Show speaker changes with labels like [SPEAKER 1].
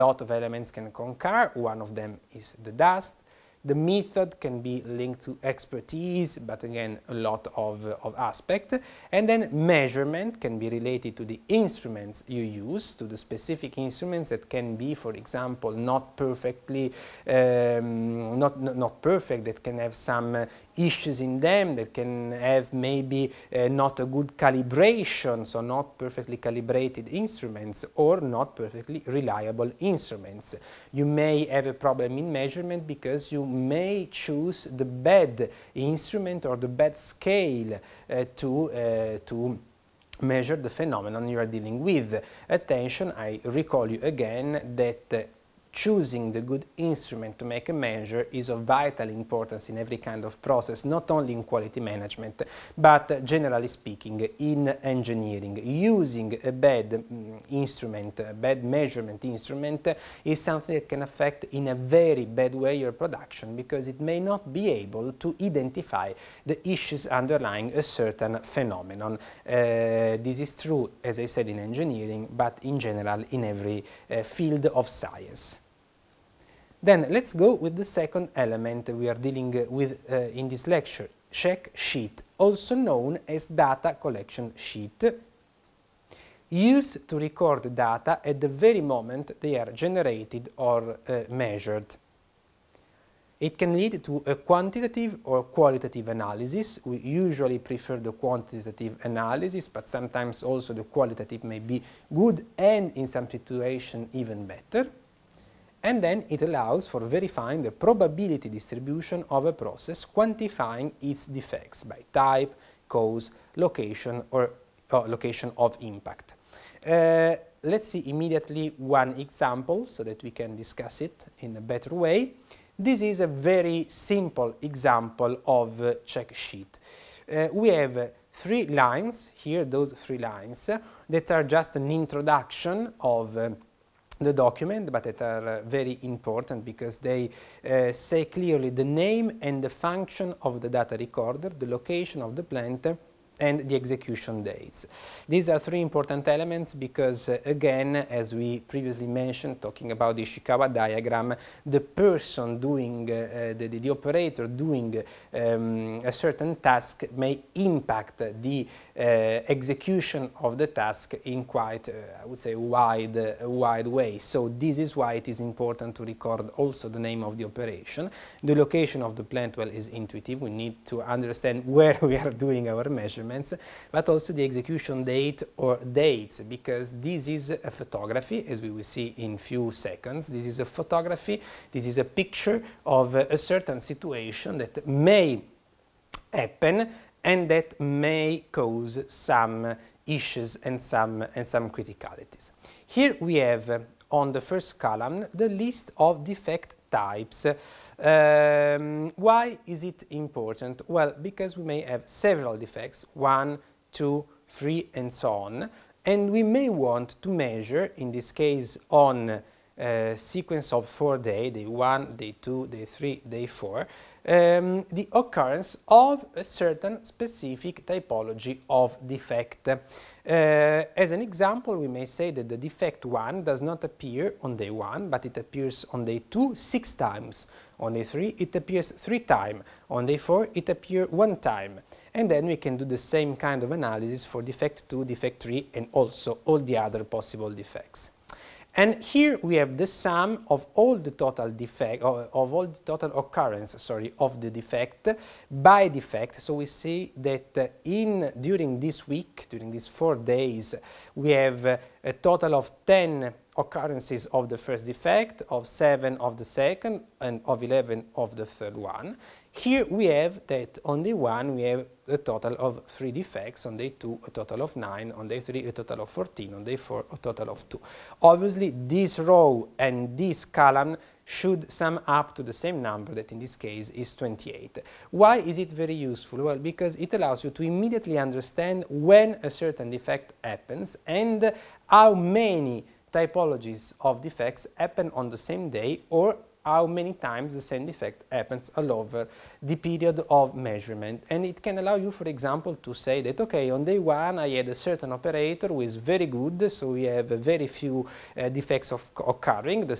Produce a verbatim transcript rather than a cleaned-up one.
[SPEAKER 1] lot of elements can concur. One of them is the dust. The method can be linked to expertise, but again, a lot of, uh, of aspect. And then measurement can be related to the instruments you use, to the specific instruments that can be, for example, not perfectly, um, not, not, not perfect, that can have some uh, issues in them, that can have maybe uh, not a good calibration, so not perfectly calibrated instruments or not perfectly reliable instruments. You may have a problem in measurement because you may choose the bad instrument or the bad scale uh, to, uh, to measure the phenomenon you are dealing with. Attention, I recall you again that uh, choosing the good instrument to make a measure is of vital importance in every kind of process, not only in quality management, but uh, generally speaking in engineering. Using a bad mm, instrument, a bad measurement instrument, uh, is something that can affect in a very bad way your production, because it may not be able to identify the issues underlying a certain phenomenon. Uh, this is true, as I said, in engineering, but in general in every uh, field of science. Then let's go with the second element we are dealing with uh, in this lecture, check sheet, also known as data collection sheet, used to record data at the very moment they are generated or uh, measured. It can lead to a quantitative or qualitative analysis. We usually prefer the quantitative analysis, but sometimes also the qualitative may be good and in some situations even better. And then it allows for verifying the probability distribution of a process, quantifying its defects by type, cause, location, or uh, location of impact. Uh, let's see immediately one example so that we can discuss it in a better way. This is a very simple example of uh, check sheet. Uh, we have uh, three lines here, those three lines, uh, that are just an introduction of uh, the document, but that are uh, very important because they uh, say clearly the name and the function of the data recorder, the location of the plant, and the execution dates. These are three important elements because, uh, again, as we previously mentioned, talking about the Ishikawa diagram, the person doing, uh, the, the operator doing um, a certain task may impact the uh, execution of the task in quite, uh, I would say, wide, uh, wide way. So this is why it is important to record also the name of the operation. The location of the plant, well, is intuitive. We need to understand where we are doing our measurements, but also the execution date or dates, because this is a photography, as we will see in few seconds. This is a photography, this is a picture of a, a certain situation that may happen and that may cause some issues and some, and some criticalities. Here we have uh, on the first column the list of defect types. Um, why is it important? Well, because we may have several defects, one, two, three, and so on, and we may want to measure, in this case, on a sequence of four days, day one, day two, day three, day four, um, the occurrence of a certain specific typology of defect. Uh, as an example, we may say that the defect one does not appear on day one, but it appears on day two six times. On day three, it appears three times. On day four, it appears one time. And then we can do the same kind of analysis for defect two, defect three, and also all the other possible defects. And here we have the sum of all the total defect, of, of all the total occurrence, sorry, of the defect by defect. So we see that uh, in during this week, during these four days, we have uh, a total of ten occurrences of the first defect, of seven of the second, and of eleven of the third one. Here we have that on day one we have a total of three defects, on day two a total of nine, on day three a total of fourteen, on day four a total of two. Obviously this row and this column should sum up to the same number, that in this case is twenty-eight. Why is it very useful? Well, because it allows you to immediately understand when a certain defect happens and how many typologies of defects happen on the same day or how many times the same defect happens all over the period of measurement. And it can allow you, for example, to say that, okay, on day one I had a certain operator who is very good, so we have very few uh, defects of occurring. The